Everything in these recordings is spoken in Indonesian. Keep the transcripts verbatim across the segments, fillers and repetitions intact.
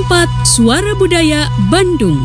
empat Suara Budaya Bandung.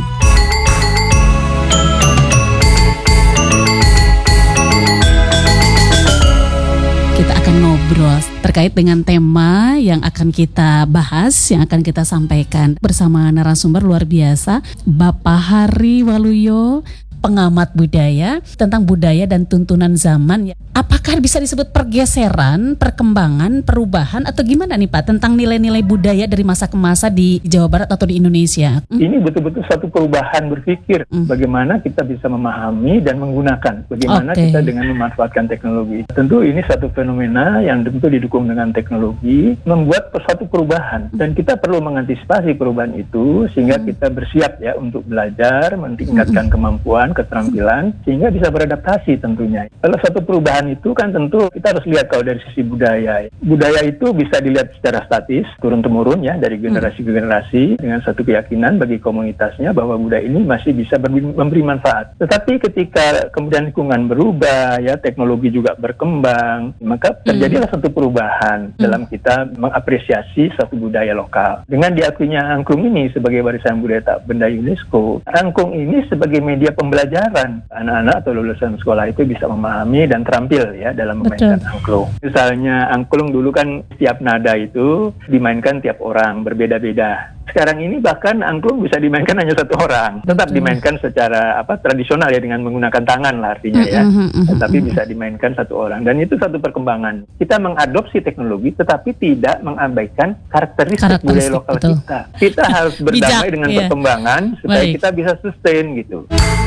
Kita akan ngobrol terkait dengan tema yang akan kita bahas, yang akan kita sampaikan bersama narasumber luar biasa, Bapak Hari Waluyo, pengamat budaya, tentang budaya dan tuntunan zaman. Apakah bisa disebut pergeseran, perkembangan, perubahan, atau gimana nih Pak tentang nilai-nilai budaya dari masa ke masa di Jawa Barat atau di Indonesia? Hmm? Ini betul-betul satu perubahan berpikir, hmm. bagaimana kita bisa memahami dan menggunakan, bagaimana okay. kita dengan memanfaatkan teknologi. Tentu ini satu fenomena yang tentu didukung dengan teknologi, membuat satu perubahan, dan kita perlu mengantisipasi perubahan itu sehingga hmm. kita bersiap ya untuk belajar, meningkatkan hmm. kemampuan, keterampilan, sehingga bisa beradaptasi tentunya. Kalau satu perubahan itu kan tentu kita harus lihat kalau dari sisi budaya. Budaya itu bisa dilihat secara statis, turun-temurun ya, dari generasi ke generasi, dengan satu keyakinan bagi komunitasnya bahwa budaya ini masih bisa ber- memberi manfaat. Tetapi ketika kemudian lingkungan berubah, ya teknologi juga berkembang, maka terjadilah hmm. satu perubahan hmm. dalam kita mengapresiasi satu budaya lokal. Dengan diakuinya angklung ini sebagai warisan budaya tak benda UNESCO, angklung ini sebagai media pembelajaran. Anak-anak atau lulusan sekolah itu bisa memahami dan terampil ya dalam memainkan Betul. angklung. Misalnya angklung dulu kan setiap nada itu dimainkan tiap orang, berbeda-beda. Sekarang ini bahkan angklung bisa dimainkan hanya satu orang. Tetap Betul. dimainkan secara apa tradisional ya, dengan menggunakan tangan lah artinya ya. Tetapi bisa dimainkan satu orang, dan itu satu perkembangan. Kita mengadopsi teknologi tetapi tidak mengabaikan karakteristik, karakteristik budaya lokal betul. kita. Kita harus berdamai Bijak, dengan iya. perkembangan supaya Baik. kita bisa sustain gitu.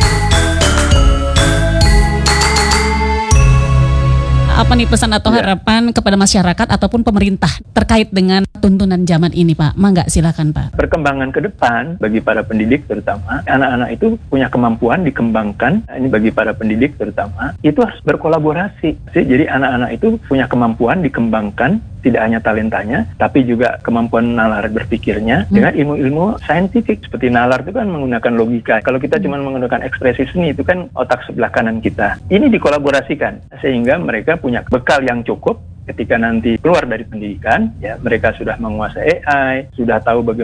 Apa nih pesan atau harapan ya. kepada masyarakat ataupun pemerintah terkait dengan tuntunan zaman ini Pak? Mangga silakan Pak. Perkembangan ke depan bagi para pendidik terutama, anak-anak itu punya kemampuan dikembangkan, ini bagi para pendidik terutama, itu harus berkolaborasi. Jadi anak-anak itu punya kemampuan dikembangkan, tidak hanya talentanya, tapi juga kemampuan nalar berpikirnya hmm. dengan ilmu-ilmu saintifik. Seperti nalar itu kan menggunakan logika. Kalau kita hmm. cuma menggunakan ekspresi seni, itu kan otak sebelah kanan kita. Ini dikolaborasikan, sehingga mereka punya bekal yang cukup ketika nanti keluar dari pendidikan, ya mereka sudah menguasai A I, sudah tahu bagaimana